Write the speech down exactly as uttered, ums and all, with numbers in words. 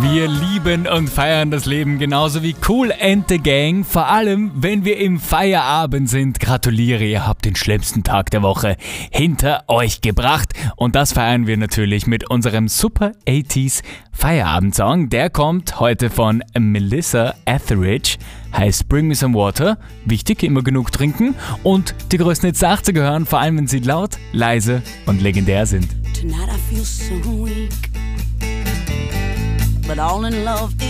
Wir lieben und feiern das Leben genauso wie Kool and the Gang. Vor allem, wenn wir im Feierabend sind. Gratuliere, ihr habt den schlimmsten Tag der Woche hinter euch gebracht. Und das feiern wir natürlich mit unserem Super achtziger Feierabendsong. Der kommt heute von Melissa Etheridge. Heißt Bring Me Some Water. Wichtig, immer genug trinken. Und die größten Hits der achtziger hören, vor allem wenn sie laut, leise und legendär sind. Tonight I feel so weak, but all in love